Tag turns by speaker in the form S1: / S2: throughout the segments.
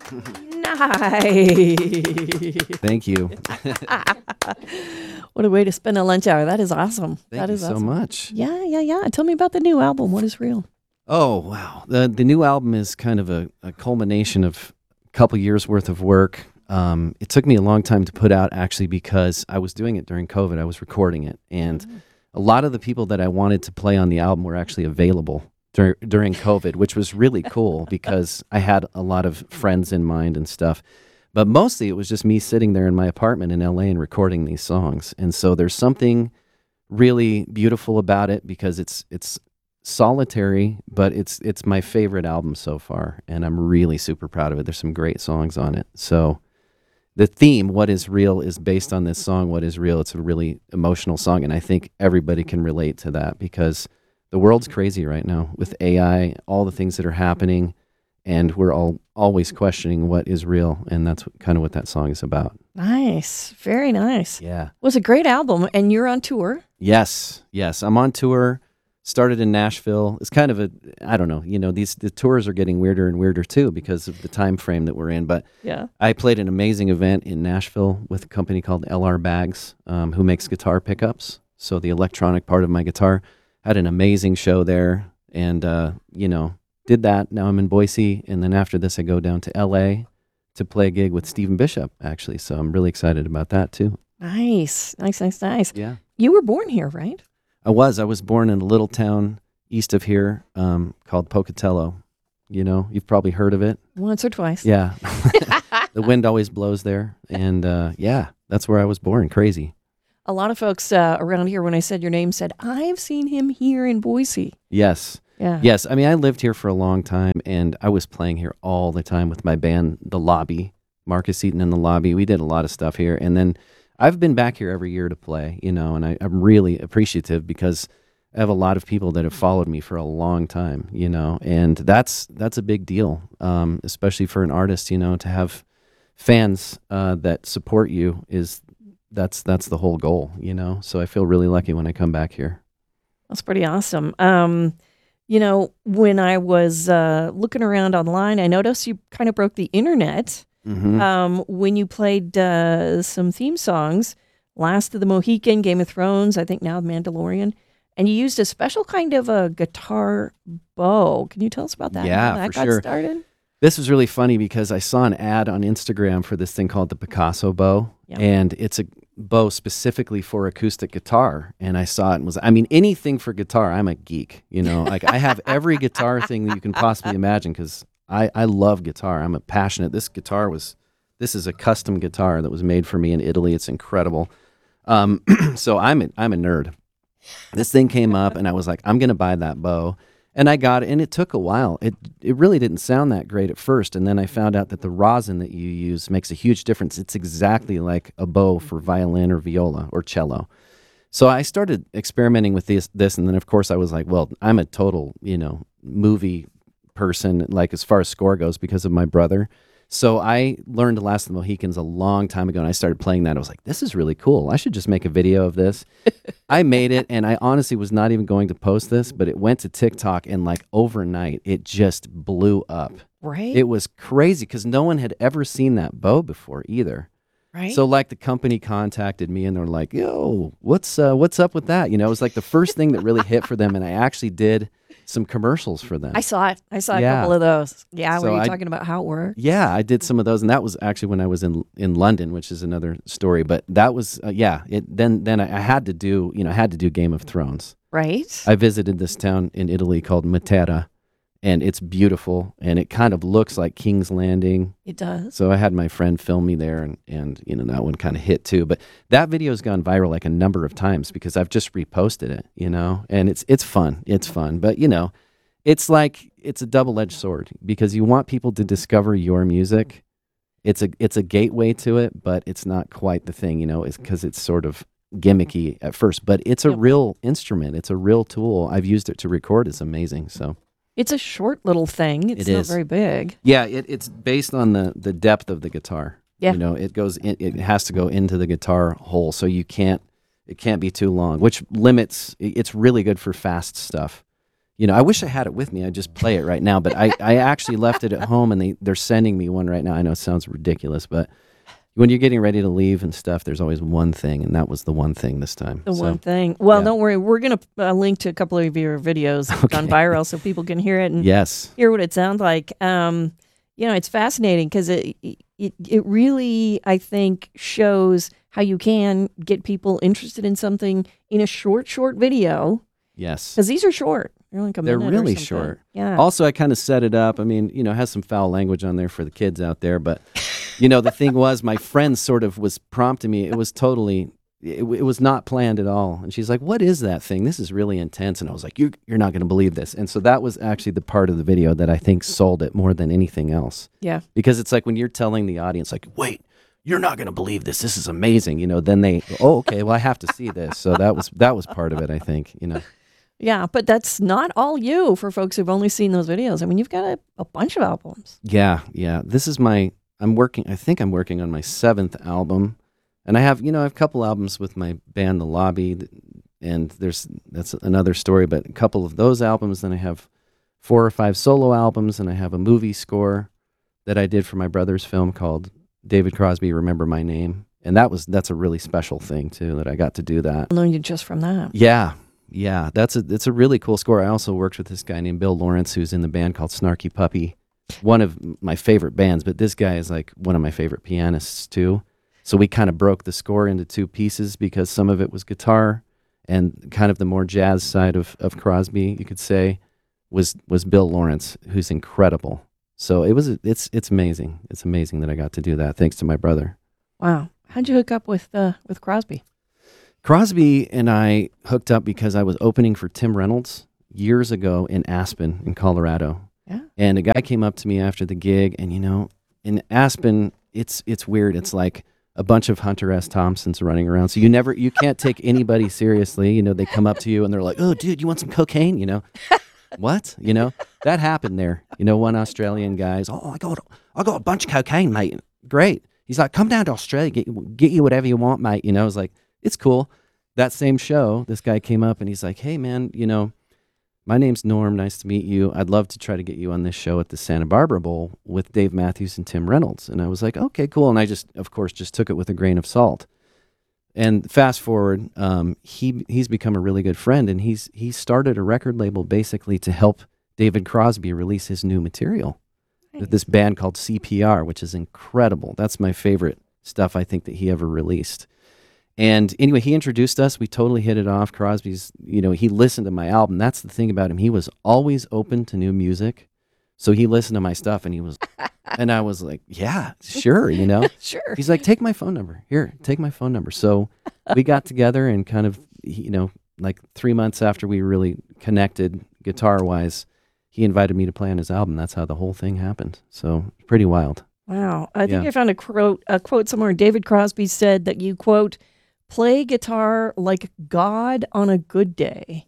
S1: Nice.
S2: Thank you.
S1: What a way to spend a lunch hour. That is awesome.
S2: Thank
S1: That
S2: you
S1: is
S2: so
S1: awesome.
S2: much.
S1: Yeah. Tell me about the new album. What is real?
S2: Oh, wow. The new album is kind of a culmination of a couple years worth of work. It took me a long time to put out, actually, because I was doing it during COVID. I was recording it. And a lot of the people that I wanted to play on the album were actually available during COVID, which was really cool because I had a lot of friends in mind and stuff. But mostly it was just me sitting there in my apartment in LA and recording these songs. And so there's something really beautiful about it because it's solitary, but it's my favorite album so far, and I'm really super proud of it. There's some great songs on it. So the theme, What Is Real, is based on this song, What Is Real. It's a really emotional song, and I think everybody can relate to that because the world's crazy right now with AI, all the things that are happening, and we're all always questioning what is real, and that's kind of what that song is about.
S1: Nice. Very nice.
S2: Yeah.
S1: It was a great album, and you're on tour.
S2: Yes. I'm on tour. Started in Nashville. It's kind of I don't know, the tours are getting weirder and weirder too because of the time frame that we're in. But
S1: Yeah.
S2: I played an amazing event in Nashville with a company called LR Bags, who makes guitar pickups. So the electronic part of my guitar, had an amazing show there, and did that. Now I'm in Boise, and then after this, I go down to LA to play a gig with Stephen Bishop, actually. So I'm really excited about that too.
S1: Nice.
S2: Yeah.
S1: You were born here, right?
S2: I was born in a little town east of here called Pocatello. You've probably heard of it.
S1: Once or twice.
S2: Yeah. The wind always blows there. And that's where I was born. Crazy.
S1: A lot of folks around here, when I said your name, said, I've seen him here in Boise.
S2: Yes.
S1: Yeah.
S2: Yes. I mean, I lived here for a long time, and I was playing here all the time with my band, The Lobby, Marcus Eaton and The Lobby. We did a lot of stuff here. And then I've been back here every year to play, and I'm really appreciative because I have a lot of people that have followed me for a long time, and that's a big deal, especially for an artist, to have fans that support you that's the whole goal, So I feel really lucky when I come back here.
S1: That's pretty awesome. When I was looking around online, I noticed you kind of broke the internet.
S2: Mm-hmm.
S1: When you played some theme songs, Last of the Mohican, Game of Thrones, I think now Mandalorian, and you used a special kind of a guitar bow. Can you tell us about that?
S2: Yeah,
S1: How that
S2: for
S1: got
S2: sure.
S1: started?
S2: This was really funny because I saw an ad on Instagram for this thing called the Picasso bow,
S1: Yeah.
S2: and it's a bow specifically for acoustic guitar. And I saw it and anything for guitar, I'm a geek, like I have every guitar thing that you can possibly imagine because I love guitar. I'm a passionate. This is a custom guitar that was made for me in Italy. It's incredible. So I'm a nerd. This thing came up and I was like, I'm going to buy that bow. And I got it, and it took a while. It really didn't sound that great at first, and then I found out that the rosin that you use makes a huge difference. It's exactly like a bow for violin or viola or cello. So I started experimenting with this, and then of course I was like, well, I'm a total, movie person, like as far as score goes, because of my brother. So I learned Last of the Mohicans a long time ago, and I started playing that. I was like, this is really cool. I should just make a video of this. I made it, and I honestly was not even going to post this, but it went to TikTok, and like overnight, it just blew up.
S1: Right.
S2: It was crazy because no one had ever seen that bow before either.
S1: Right.
S2: So like the company contacted me, and they're like, yo, what's up with that? It was like the first thing that really hit for them, and I actually did some commercials for them.
S1: I saw it. I saw a
S2: Yeah.
S1: couple of those. Yeah,
S2: So
S1: were you
S2: I-
S1: talking about how it worked?
S2: Yeah, I did some of those, and that was actually when I was in London, which is another story. But that was Then I had to do Game of Thrones.
S1: Right.
S2: I visited this town in Italy called Matera, and it's beautiful, and it kind of looks like King's Landing.
S1: It does.
S2: So I had my friend film me there, and that one kind of hit too. But that video's gone viral like a number of times because I've just reposted it, and it's fun. It's fun, but it's like it's a double-edged sword because you want people to discover your music. It's a gateway to it, but it's not quite the thing, it's because it's sort of gimmicky at first. But it's a
S1: Yep.
S2: real instrument. It's a real tool. I've used it to record. It's amazing. So.
S1: It's a short little thing. It's
S2: It
S1: not
S2: is.
S1: very big.
S2: Yeah, it's based on the depth of the guitar.
S1: Yeah.
S2: It goes in, it has to go into the guitar hole, so it can't be too long, which limits. It's really good for fast stuff. I wish I had it with me. I'd just play it right now, but I actually left it at home, and they're sending me one right now. I know it sounds ridiculous, but when you're getting ready to leave and stuff, there's always one thing, and that was the one thing this time.
S1: The one thing. Well,
S2: yeah.
S1: don't worry. We're going to link to a couple of your videos that have gone viral so people can hear it and
S2: Yes.
S1: hear what it sounds like. It's fascinating because it really, I think, shows how you can get people interested in something in a short video.
S2: Yes.
S1: Because these are short. They're like a
S2: They're
S1: minute or
S2: really
S1: something.
S2: short.
S1: Yeah.
S2: Also, I kind of set it up. I mean, it has some foul language on there for the kids out there, but the thing was, my friend sort of was prompting me. It was totally, it was not planned at all. And she's like, "What is that thing? This is really intense." And I was like, "You're not going to believe this." And so that was actually the part of the video that I think sold it more than anything else.
S1: Yeah.
S2: Because it's like when you're telling the audience, like, "Wait, you're not going to believe this. This is amazing." Then they, "Oh, okay, well, I have to see this." So that was part of it, I think.
S1: Yeah, but that's not all you for folks who've only seen those videos. I mean, you've got a bunch of albums.
S2: Yeah. This is I think I'm working on my 7th album. And I have a couple albums with my band, The Lobby, and that's another story, but a couple of those albums. Then I have 4 or 5 solo albums, and I have a movie score that I did for my brother's film called David Crosby, Remember My Name. And that's a really special thing, too, that I got to do that.
S1: I'll know you just from that.
S2: Yeah, it's a really cool score. I also worked with this guy named Bill Lawrence, who's in the band called Snarky Puppy, one of my favorite bands, but this guy is like one of my favorite pianists too. So we kind of broke the score into 2 pieces because some of it was guitar and kind of the more jazz side of Crosby, you could say, was Bill Lawrence, who's incredible. So it's amazing. It's amazing that I got to do that thanks to my brother.
S1: Wow. How'd you hook up with Crosby?
S2: Crosby and I hooked up because I was opening for Tim Reynolds years ago in Aspen, in Colorado.
S1: Yeah.
S2: And a guy came up to me after the gig, and in Aspen, it's weird. It's like a bunch of Hunter S. Thompsons running around. So you can't take anybody seriously. They come up to you and they're like, "Oh, dude, you want some cocaine?" What? That happened there. One Australian guy's, "Oh, I got a bunch of cocaine, mate." Great. He's like, "Come down to Australia, get you whatever you want, mate." I was like, it's cool. That same show, this guy came up and he's like, "Hey, man, my name's Norm. Nice to meet you. I'd love to try to get you on this show at the Santa Barbara Bowl with Dave Matthews and Tim Reynolds." And I was like, "Okay, cool." And I of course, took it with a grain of salt. And fast forward, he's become a really good friend, and he started a record label basically to help David Crosby release his new material.
S1: Nice.
S2: This band called CPR, which is incredible. That's my favorite stuff I think that he ever released. And anyway, he introduced us. We totally hit it off. Crosby's, he listened to my album. That's the thing about him. He was always open to new music. So he listened to my stuff and I was like, "Yeah, sure,
S1: Sure.
S2: He's like, "Take my phone number. Here, take my phone number." So we got together and kind of, like 3 months after we really connected guitar-wise, he invited me to play on his album. That's how the whole thing happened. So pretty wild.
S1: Wow. I think I found a quote somewhere. David Crosby said that you, quote, "play guitar like God on a good day."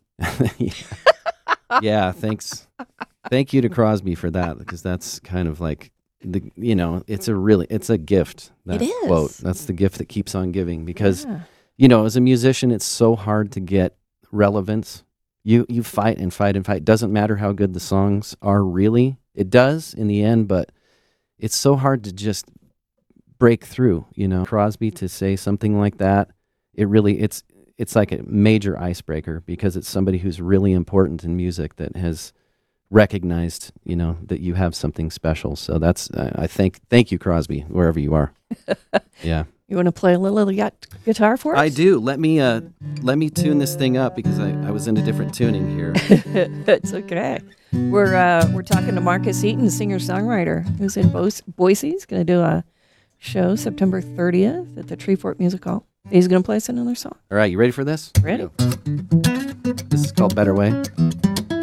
S2: Yeah, thanks. Thank you to Crosby for that, because that's kind of like it's a gift. That
S1: It is.
S2: quote. That's the gift that keeps on giving, because as a musician, it's so hard to get relevance. You fight and fight and fight. Doesn't matter how good the songs are, really. It does in the end, but it's so hard to just break through. Crosby to say something like that, it's like a major icebreaker, because it's somebody who's really important in music that has recognized, that you have something special. So that's, thank you, Crosby, wherever you are. Yeah.
S1: You want to play a little guitar for us?
S2: I do. Let me tune this thing up, because I was in a different tuning here.
S1: It's okay. We're talking to Marcus Eaton, singer-songwriter, who's in Boise. He's going to do a show September 30th at the Treefort Music Hall. He's going to play us another song.
S2: All right, you ready for this?
S1: Ready.
S2: This is called Better Way.